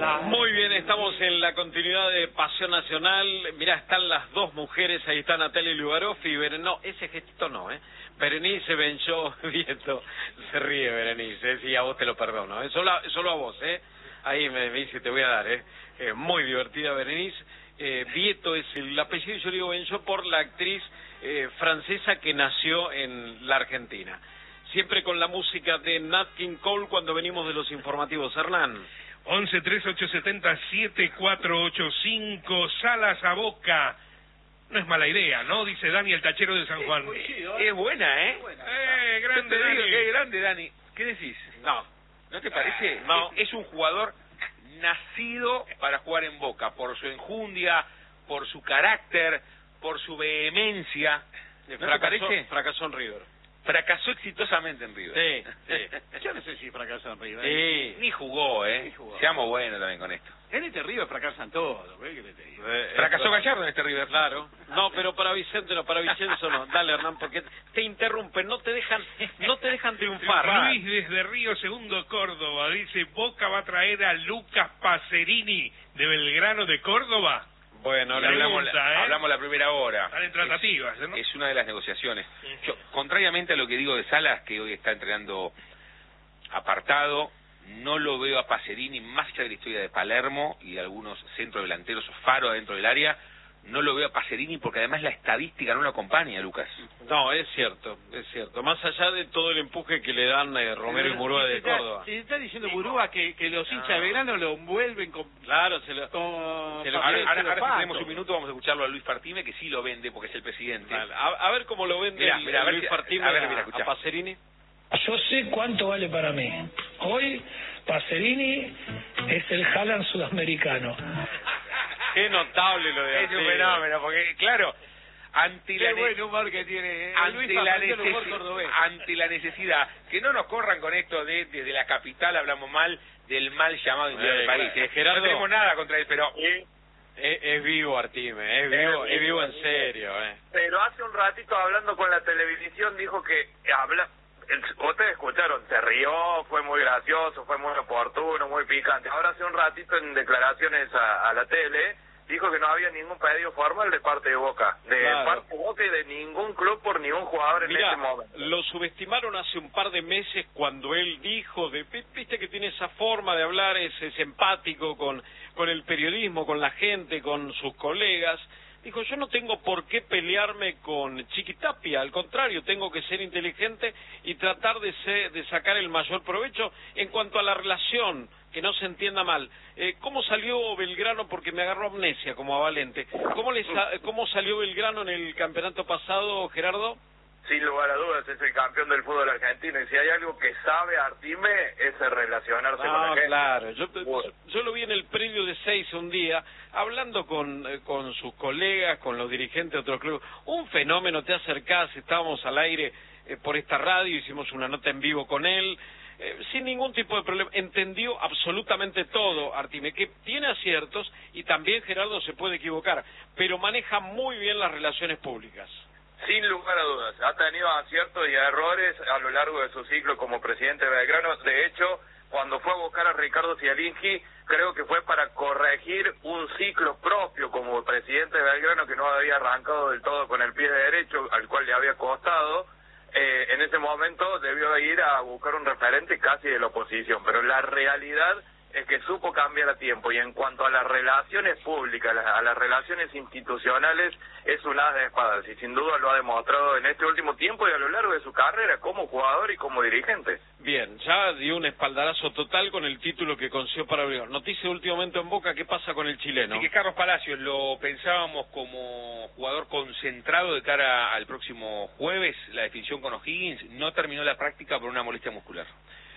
Muy bien, estamos en la continuidad de Pasión Nacional. Mirá, están las dos mujeres, ahí está Natalia Lugaroff y no, ese gestito no, Berenice Benchó Vieto, se ríe Berenice, sí, a vos te lo perdono, solo a vos, ahí me dice, te voy a dar, muy divertida Berenice. Vieto es el apellido, yo digo Benchó por la actriz francesa que nació en la Argentina. Siempre con la música de Nat King Cole cuando venimos de los informativos. Hernán. 11-3870-7485, Salas a Boca. No es mala idea, ¿no? Dice Dani, el tachero de San Juan. Es buena, Grande Dani. Qué grande, Dani. ¿Qué decís? ¿No te parece? No. Es un jugador nacido para jugar en Boca, por su enjundia, por su carácter, por su vehemencia. ¿No te parece? Fracasó en River. Fracasó exitosamente en River. Sí. Yo no sé si fracasó en River. Sí. Ni jugó, Seamos buenos también con esto. En este River fracasan todos, ¿qué te digo? Fracasó Gallardo en este River. Claro. No, pero para Vicente no, para Vicenzo no. Dale, Hernán, porque te interrumpen, no te dejan triunfar. Luis desde Río Segundo, Córdoba, dice, Boca va a traer a Lucas Pacerini de Belgrano de Córdoba. Bueno, hablamos la primera hora. Están en tratativas, ¿no? Es una de las negociaciones. Yo, contrariamente a lo que digo de Salas, que hoy está entrenando apartado, no lo veo a Pacerini, más allá de la historia de Palermo y de algunos centrodelanteros o Faro adentro del área, no lo veo a Pacerini porque además la estadística no lo acompaña, Lucas. No, es cierto. Más allá de todo el empuje que le dan Romero y Murúa de Córdoba. Se está diciendo Murúa que los hinchas de Belgrano lo envuelven con... Claro, ahora si tenemos un minuto vamos a escucharlo a Luis Partime, que sí lo vende porque es el presidente. A ver cómo lo vende Luis Partime a Pacerini. Yo sé cuánto vale para mí. Hoy Pacerini es el Haaland sudamericano. Qué notable lo de Es un fenómeno, porque claro, ante buen humor que tiene ante la necesidad, que no nos corran con esto de desde la capital hablamos mal del mal llamado interior del país. Gerardo, no tenemos nada contra él, pero... Es vivo Artime, es vivo en serio. Pero hace un ratito hablando con la televisión dijo que ustedes escucharon, se rió, fue muy gracioso, fue muy oportuno, muy picante. Ahora hace un ratito en declaraciones a la tele dijo que no había ningún pedido formal de parte de Boca, parte de Boca y de ningún club por ningún jugador en este momento. Lo subestimaron hace un par de meses cuando él dijo, viste que tiene esa forma de hablar, es empático con el periodismo, con la gente, con sus colegas. Dijo, yo no tengo por qué pelearme con Chiquitapia, al contrario, tengo que ser inteligente y tratar de sacar el mayor provecho en cuanto a la relación, que no se entienda mal. ¿Cómo salió Belgrano? Porque me agarró amnesia como a Valente. ¿Cómo salió Belgrano en el campeonato pasado, Gerardo? Sin lugar a dudas, es el campeón del fútbol argentino, y si hay algo que sabe Artime es relacionarse con la gente. Claro, yo lo vi en el predio de Seiza un día, hablando con sus colegas, con los dirigentes de otros clubes. Un fenómeno, te acercás, estábamos al aire por esta radio, hicimos una nota en vivo con él, sin ningún tipo de problema, entendió absolutamente todo Artime, que tiene aciertos y también Gerardo se puede equivocar, pero maneja muy bien las relaciones públicas. Sin lugar a dudas, ha tenido aciertos y errores a lo largo de su ciclo como presidente de Belgrano. De hecho, cuando fue a buscar a Ricardo Zielinski, creo que fue para corregir un ciclo propio como presidente de Belgrano que no había arrancado del todo con el pie derecho, al cual le había costado. En ese momento debió ir a buscar un referente casi de la oposición, pero la realidad es que supo cambiar a tiempo, y en cuanto a las relaciones públicas, a las relaciones institucionales, es un as de espadas, y sin duda lo ha demostrado en este último tiempo y a lo largo de su carrera como jugador y como dirigente. Bien, ya dio un espaldarazo total con el título que consiguió para Belgrano. Noticia de último momento en Boca, ¿qué pasa con el chileno? Sí, que Carlos Palacios lo pensábamos como jugador concentrado de cara al próximo jueves, la definición con O'Higgins, no terminó la práctica por una molestia muscular.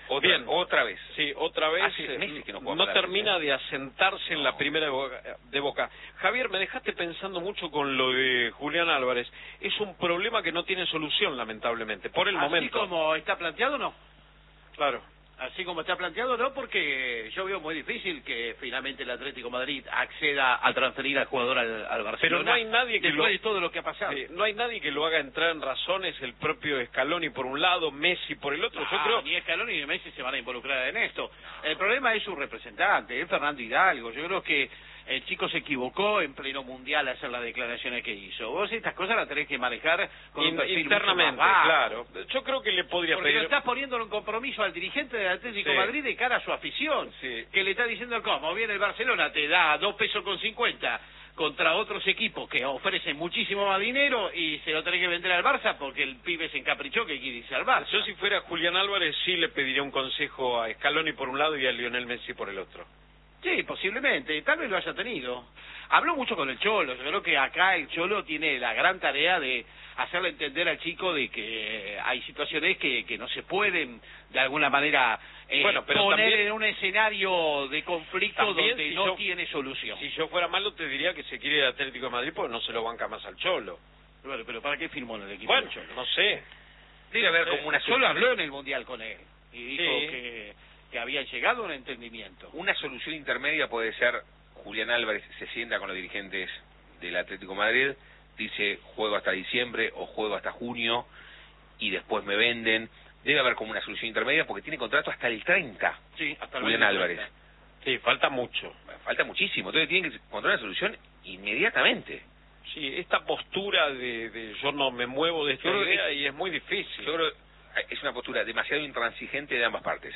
Otra vez. Sí, otra vez. Hace meses que no termina de asentarse en la primera de Boca. Javier, me dejaste pensando mucho con lo de Julián Álvarez. Es un problema que no tiene solución, lamentablemente, por el momento. ¿Así como está planteado, no? Claro. Así como está planteado, no, porque yo veo muy difícil que finalmente el Atlético Madrid acceda a transferir al jugador al Barcelona. Pero no hay nadie que después de todo lo que ha pasado. No hay nadie que lo haga entrar en razones, el propio Scaloni por un lado, Messi por el otro. Yo creo ni Scaloni ni Messi se van a involucrar en esto. El problema es su representante, es Fernando Hidalgo. Yo creo que el chico se equivocó en pleno mundial a hacer las declaraciones que hizo. Vos estas cosas las tenés que manejar con un perfil internamente, mucho más bajo. claro. Yo creo que le podría Porque pedir... lo estás poniendo en un compromiso al dirigente del Atlético de Madrid de cara a su afición, que le está diciendo cómo viene el Barcelona, te da 2 pesos con 50 contra otros equipos que ofrecen muchísimo más dinero y se lo tenés que vender al Barça porque el pibe se encaprichó que quiere irse al Barça. Yo si fuera Julián Álvarez sí le pediría un consejo a Scaloni por un lado y a Lionel Messi por el otro. Sí, posiblemente, tal vez lo haya tenido. Habló mucho con el Cholo, yo creo que acá el Cholo tiene la gran tarea de hacerle entender al chico de que hay situaciones que no se pueden de alguna manera pero poner también, en un escenario de conflicto también, donde no tiene solución. Si yo fuera malo te diría que se quiere ir al Atlético de Madrid porque no se lo banca más al Cholo. Bueno, pero ¿para qué firmó en el equipo Bueno, del Cholo? no sé. Debe haber como una Cholo habló en el Mundial con él y dijo Sí. que habían llegado a un entendimiento. Una solución intermedia puede ser Julián Álvarez se sienta con los dirigentes del Atlético de Madrid, dice juego hasta diciembre o juego hasta junio y después me venden. Debe haber como una solución intermedia porque tiene contrato hasta el 30. Sí, hasta el Julián 30. Álvarez. Sí, falta mucho. Falta muchísimo, entonces tienen que encontrar una solución inmediatamente. Sí, esta postura de yo no me muevo de esta Yo creo que idea y es muy difícil. Yo creo que es una postura demasiado intransigente de ambas partes,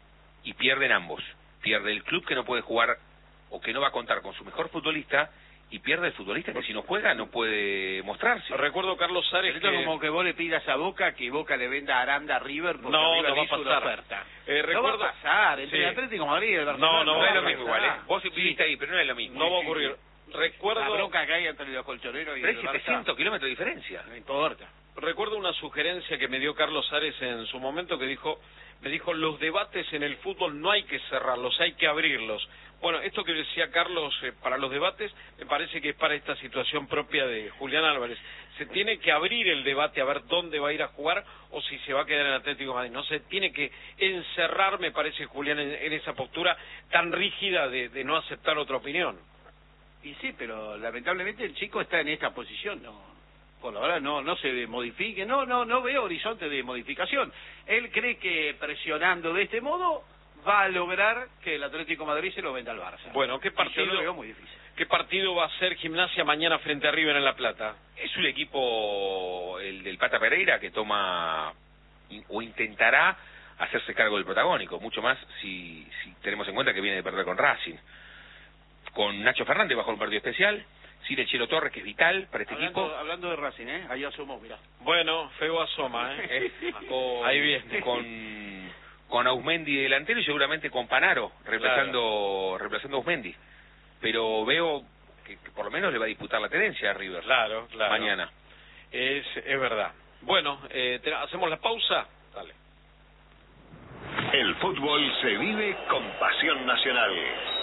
y pierden ambos. Pierde el club que no puede jugar o que no va a contar con su mejor futbolista y pierde el futbolista que si no juega no puede mostrarse. Recuerdo Carlos Sares Esto que... es como que vos le pidas a Boca que Boca le venda a Aranda a River porque No, River no va a hizo una pasar. oferta. Recuerdo... No va a pasar, entre Sí. el Atlético de Madrid y el Barcelona No No es lo va a mismo pasar. igual, Vos viviste ahí, pero no es lo mismo. No va a ocurrir. Recuerdo... La bronca que hay entre los colchoneros y Pero el hay Barça 700 kilómetros de diferencia. no importa. Recuerdo una sugerencia que me dio Carlos Sares en su momento que me dijo, los debates en el fútbol no hay que cerrarlos, hay que abrirlos. Bueno, esto que decía Carlos para los debates, me parece que es para esta situación propia de Julián Álvarez. Se tiene que abrir el debate a ver dónde va a ir a jugar o si se va a quedar en Atlético de Madrid. No se tiene que encerrar, me parece, Julián, en esa postura tan rígida de no aceptar otra opinión. Y sí, pero lamentablemente el chico está en esta posición, no. Por ahora no se modifique, no veo horizonte de modificación. Él cree que presionando de este modo va a lograr que el Atlético de Madrid se lo venda al Barça. Bueno, Yo lo veo muy difícil. ¿qué partido va a ser Gimnasia mañana frente a River en La Plata? Es un equipo, el del Pata Pereira, que toma o intentará hacerse cargo del protagónico, mucho más si tenemos en cuenta que viene de perder con Racing. Con Nacho Fernández bajo un partido especial, sin el Chelo Torres, que es vital para este equipo. Hablando de Racing, ahí asomó, mirá. Bueno, feo asoma, Ahí viene. Con Ausmendi delantero y seguramente con Panaro reemplazando a Ausmendi. Pero veo que por lo menos le va a disputar la tenencia a River. Claro. Mañana. Es verdad. Bueno, ¿hacemos la pausa? Dale. El fútbol se vive con pasión nacional.